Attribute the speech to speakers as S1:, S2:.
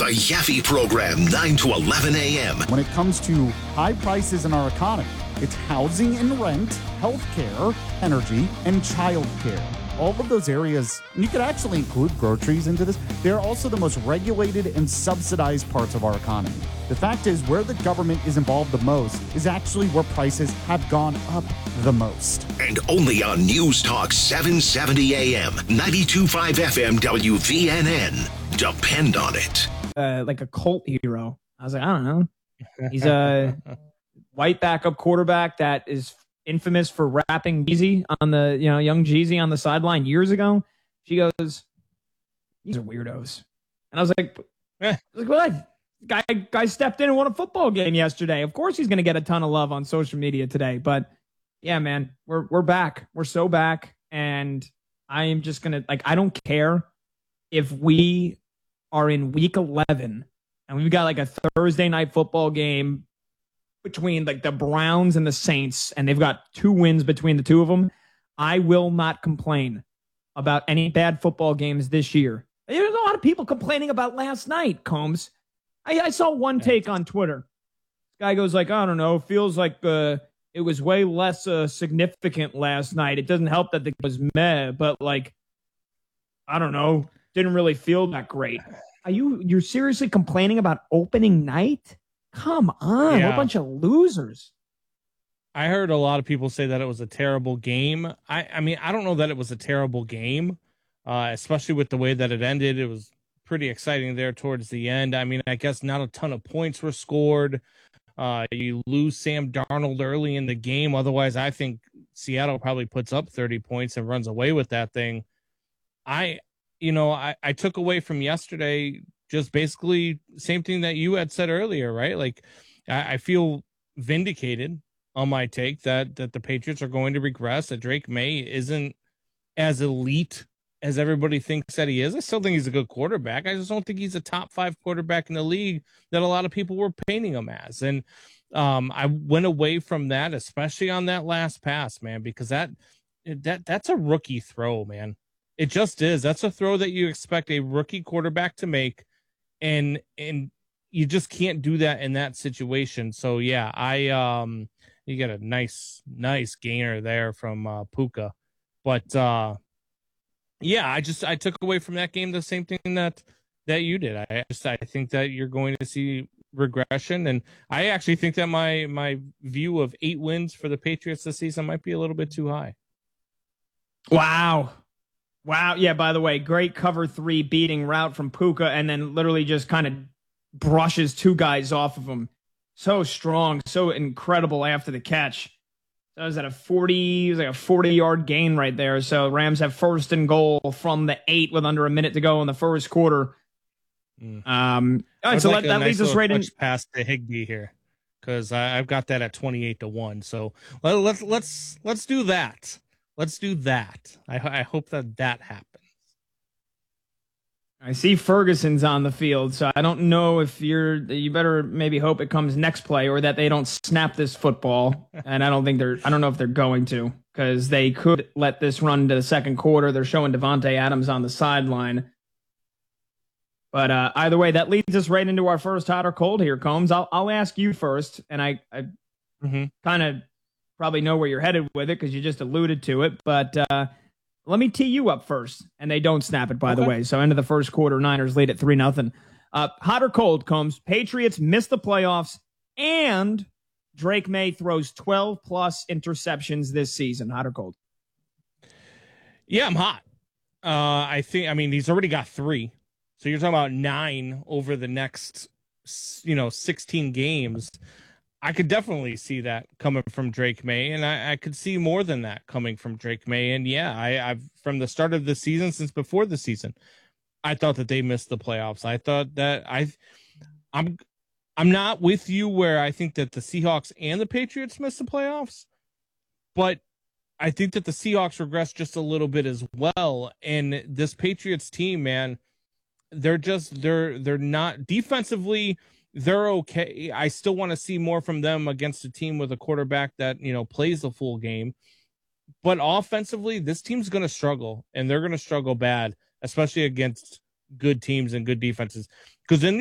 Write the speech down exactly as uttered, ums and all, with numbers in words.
S1: The Yaffe Program, nine to eleven a.m.
S2: When it comes to high prices in our economy, it's housing and rent, healthcare, energy, and childcare. All of those areas, and you could actually include groceries into this, they're also the most regulated and subsidized parts of our economy. The fact is, where the government is involved the most is actually where prices have gone up the most.
S1: And only on News Talk seven seventy a.m., ninety-two point five F M W V N N. Depend on it.
S3: Uh, like a cult hero. I was like, I don't know. He's a white backup quarterback that is infamous for rapping Jeezy on the, you know, young Jeezy on the sideline years ago. She goes, these are weirdos. And I was like, eh. I was like, what? Guy, guy stepped in and won a football game yesterday. Of course he's going to get a ton of love on social media today. But yeah, man, we're we're back. We're so back. And I am just going to, like, I don't care if we are in week eleven and we've got like a Thursday night football game between like the Browns and the Saints, and they've got two wins between the two of them. I will not complain about any bad football games this year. There's a lot of people complaining about last night, Combs. I, I saw one take on Twitter. This guy goes like, I don't know, feels like uh, it was way less uh, significant last night. It doesn't help that it was meh, but like, I don't know, didn't really feel that great. Are you, you're seriously complaining about opening night? Come on, yeah. We're a bunch of losers.
S4: I heard a lot of people say that it was a terrible game. I, I mean, I don't know that it was a terrible game, uh, especially with the way that it ended. It was pretty exciting there towards the end. I mean, I guess not a ton of points were scored. Uh, you lose Sam Darnold early in the game. Otherwise, I think Seattle probably puts up thirty points and runs away with that thing. I, you know, I, I took away from yesterday just basically same thing that you had said earlier, right? Like, I, I feel vindicated on my take that that the Patriots are going to regress, that Drake May isn't as elite as everybody thinks that he is. I still think he's a good quarterback. I just don't think he's a top five quarterback in the league that a lot of people were painting him as. And um, I went away from that, especially on that last pass, man, because that that that's a rookie throw, man. It just is. That's a throw that you expect a rookie quarterback to make, and and you just can't do that in that situation. So yeah, I um you get a nice nice gainer there from uh, Puka, but uh, yeah, I just I took away from that game the same thing that that you did. I just I think that you're going to see regression, and I actually think that my my view of eight wins for the Patriots this season might be a little bit too high.
S3: Wow. Wow. Yeah, by the way, great cover three beating route from Puka, and then literally just kind of brushes two guys off of him. So strong, so incredible after the catch. That was at a forty, it was like a forty-yard gain right there. So Rams have first and goal from the eight with under a minute to go in the first quarter. Mm. Um, all right, so
S4: like
S3: that, that
S4: nice
S3: leads us right in.
S4: Pass to Higbee here, because I've got that at twenty-eight to one. So let, let's let's let's do that. Let's do that. I, I hope that that happens.
S3: I see Ferguson's on the field, so I don't know if you're. You better maybe hope it comes next play, or that they don't snap this football. And I don't think they're. I don't know if they're going to, because they could let this run to the second quarter. They're showing Devontae Adams on the sideline. But uh, either way, that leads us right into our first hot or cold here, Combs. I'll I'll ask you first, and I I mm-hmm. kind of probably know where you're headed with it because you just alluded to it. But uh, let me tee you up first, and they don't snap it, by okay. the way. So end of the first quarter, Niners lead at three nothing. Uh, hot or cold, Combs? Patriots miss the playoffs, and Drake May throws twelve plus interceptions this season. Hot or cold?
S4: Yeah, I'm hot. Uh, I think. I mean, he's already got three. So you're talking about nine over the next, you know, sixteen games. I could definitely see that coming from Drake May, and I, I could see more than that coming from Drake May. And yeah, I, I've from the start of the season, since before the season, I thought that they missed the playoffs. I thought that I, I'm, I'm not with you where I think that the Seahawks and the Patriots missed the playoffs, but I think that the Seahawks regressed just a little bit as well. And this Patriots team, man, they're just they're they're not defensively. They're okay. I still want to see more from them against a team with a quarterback that, you know, plays the full game. But offensively, this team's going to struggle, and they're going to struggle bad, especially against good teams and good defenses. Because in